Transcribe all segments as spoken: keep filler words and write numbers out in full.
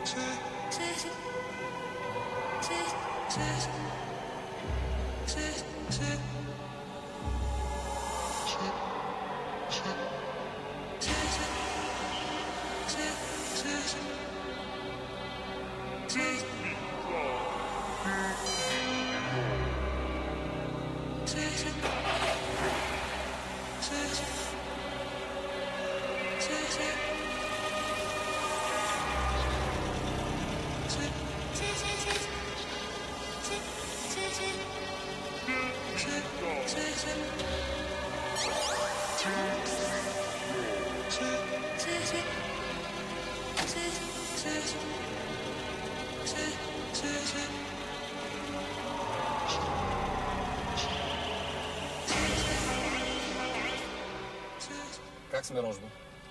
Как сме, Рожбо?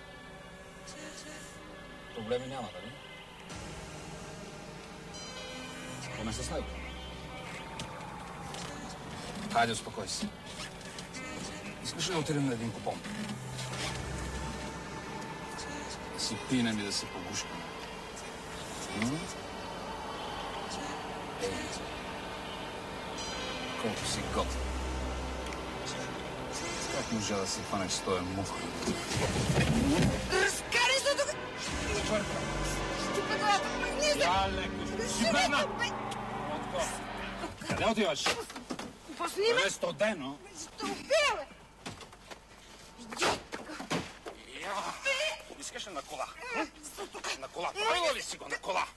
Проблеми няма, нали? Поне с него. Хайде, успокой се. Искаш ли да отидем на един купон? Да си пинем и да се погушкаме. Ей, колко си готин. Как можа да се хванеш с този мух? Разкарай се тук! Щупа главата! Я леко! Шибена! Къде отиваш? Посни ме! Къде студено? Ще убия, бе! Искаш ли на кола? На кола? Правила ли си го на кола?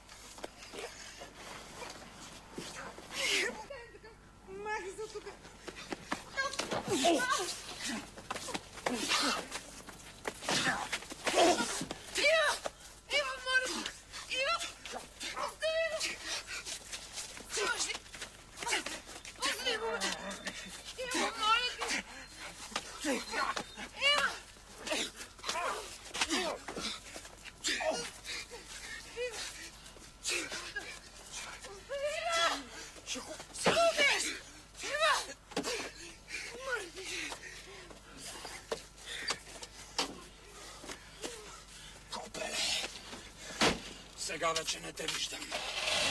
Махи се тук! Ива! Ива, моля! Ива! Остави го! Слушай! Остави го! Ива, моля ти! Ива! Сега вече не те виждам.